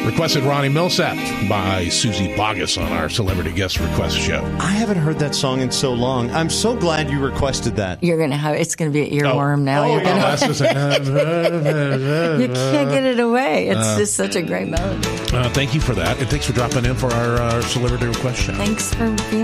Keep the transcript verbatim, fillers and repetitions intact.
Requested Ronnie Millsap by Susie Bogus on our Celebrity Guest Request show. I haven't heard that song in so long. I'm so glad you requested that. You're going to have, it's going to be an earworm oh. now. Oh, You're yeah. gonna, you can't get it away. It's Uh, just such a great melody. Uh, thank you for that. And thanks for dropping in for our, our Celebrity Request show. Thanks for being